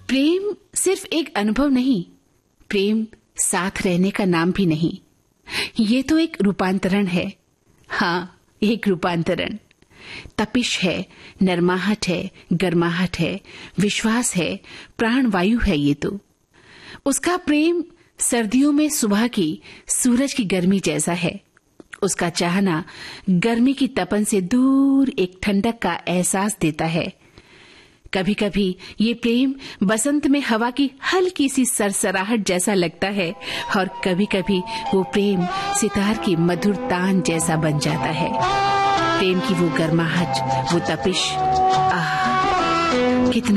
प्रेम सिर्फ एक अनुभव नहीं, प्रेम साथ रहने का नाम भी नहीं। ये तो एक रूपांतरण है। हाँ, एक रूपांतरण। तपिश है, नरमाहट है, गर्माहट है, विश्वास है, प्राण वायु है। ये तो उसका प्रेम सर्दियों में सुबह की सूरज की गर्मी जैसा है। उसका चाहना गर्मी की तपन से दूर एक ठंडक का एहसास देता है। कभी कभी ये प्रेम बसंत में हवा की हल्की सी सरसराहट जैसा लगता है, और कभी कभी वो प्रेम सितार की मधुर तान जैसा बन जाता है। प्रेम की वो गर्माहट, वो तपिश, आह, कितना